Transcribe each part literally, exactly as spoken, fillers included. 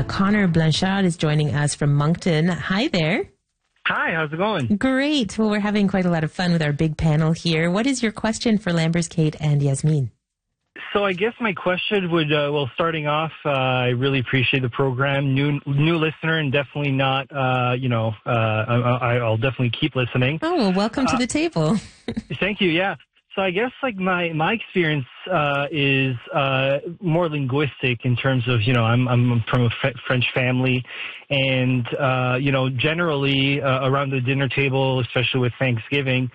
Uh, Connor Blanchard is joining us from Moncton. Hi there. Hi, how's it going? Great. Well, we're having quite a lot of fun with our big panel here. What is your question for Lambers, Kate, and Yasmin? So I guess my question would, uh, well, starting off, uh, I really appreciate the program. New new listener and definitely not, uh, you know, uh, I, I'll definitely keep listening. Oh, well, welcome uh, to the table. Thank you, yeah. So I guess like my, my experience uh, is uh, more linguistic in terms of, you know, I'm, I'm from a f- French family and, uh, you know, generally uh, around the dinner table, especially with Thanksgiving,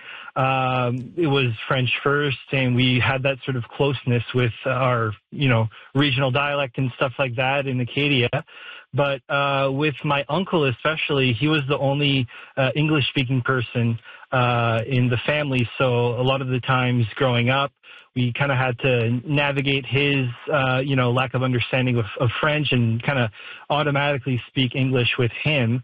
um, it was French first and we had that sort of closeness with our, you know, regional dialect and stuff like that in Acadia. But uh, with my uncle especially, he was the only uh, English-speaking person uh, in the family. So a lot of the times growing up, we kind of had to navigate his, uh, you know, lack of understanding of, of French and kind of automatically speak English with him.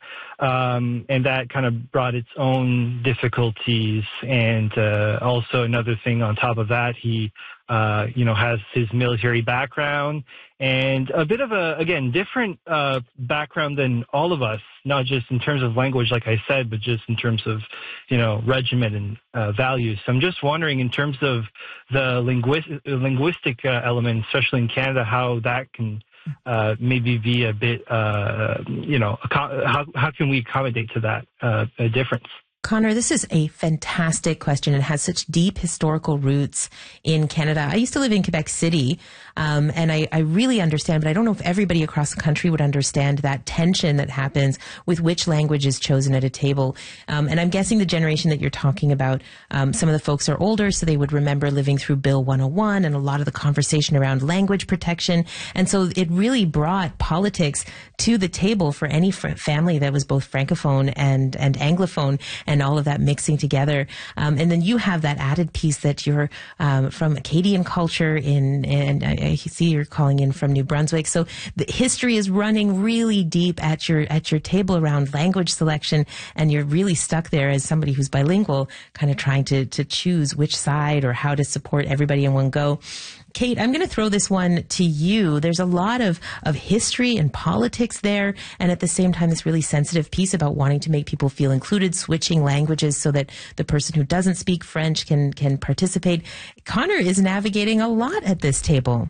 Um, and that kind of brought its own difficulties. And uh, also another thing on top of that, he, uh, you know, has his military background and a bit of a, again, different uh, background than all of us, not just in terms of language, like I said, but just in terms of, you know, regiment and uh, values. So I'm just wondering in terms of the linguistic, linguistic uh, element, especially in Canada, how that can uh, maybe be a bit, uh, you know, how, how can we accommodate to that uh, difference? Connor, this is a fantastic question. It has such deep historical roots in Canada. I used to live in Quebec City, um, and I, I really understand, but I don't know if everybody across the country would understand that tension that happens with which language is chosen at a table. Um, and I'm guessing the generation that you're talking about, um, some of the folks are older, so they would remember living through Bill one oh one and a lot of the conversation around language protection. And so it really brought politics to the table for any fr- family that was both Francophone and, and Anglophone, and all of that mixing together. Um, and then you have that added piece that you're um, from Acadian culture in, and I, I see you're calling in from New Brunswick. So the history is running really deep at your, at your table around language selection. And you're really stuck there as somebody who's bilingual, kind of trying to, to choose which side or how to support everybody in one go. Kate, I'm going to throw this one to you. There's a lot of, of history and politics there, and at the same time, this really sensitive piece about wanting to make people feel included, switching languages so that the person who doesn't speak French can, can participate. Connor is navigating a lot at this table.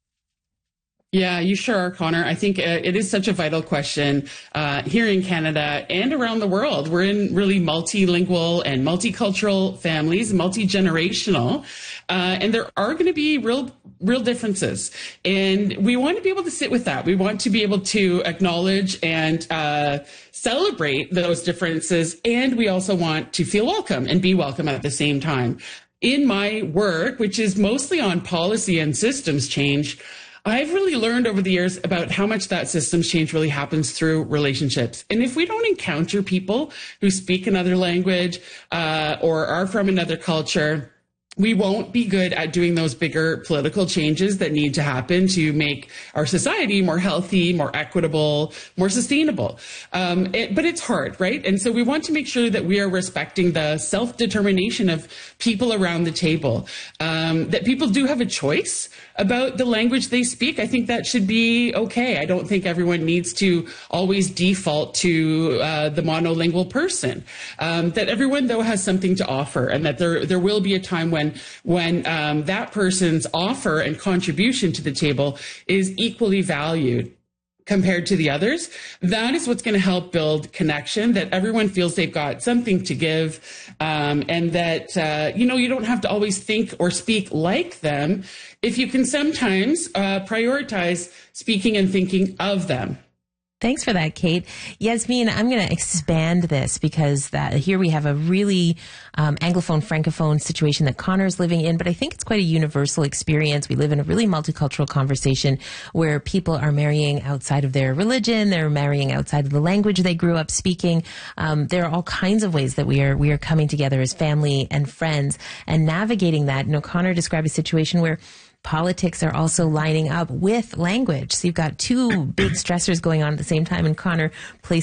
Yeah, you sure are, Connor. I think uh, it is such a vital question uh, here in Canada and around the world. We're in really multilingual and multicultural families, multi-generational, uh, and there are going to be real, real differences. And we want to be able to sit with that. We want to be able to acknowledge and uh, celebrate those differences, and we also want to feel welcome and be welcome at the same time. In my work, which is mostly on policy and systems change, I've really learned over the years about how much that systems change really happens through relationships. And if we don't encounter people who speak another language uh, or are from another culture, we won't be good at doing those bigger political changes that need to happen to make our society more healthy, more equitable, more sustainable. Um, it, but it's hard, right? And so we want to make sure that we are respecting the self-determination of people around the table, um, that people do have a choice about the language they speak. I think that should be okay. I don't think everyone needs to always default to uh, the monolingual person. Um, that everyone, though, has something to offer, and that there there will be a time when when um, that person's offer and contribution to the table is equally valued compared to the others. That is what's going to help build connection, that everyone feels they've got something to give, um, and that, uh, you know, you don't have to always think or speak like them if you can sometimes uh, prioritize speaking and thinking of them. Thanks for that, Kate. Yasmin, I'm going to expand this because that here we have a really um, Anglophone, Francophone situation that Connor's living in, but I think it's quite a universal experience. We live in a really multicultural conversation where people are marrying outside of their religion, they're marrying outside of the language they grew up speaking. Um, there are all kinds of ways that we are we are coming together as family and friends and navigating that. You know, Connor described a situation where politics are also lining up with language. So you've got two big stressors going on at the same time, and Connor plays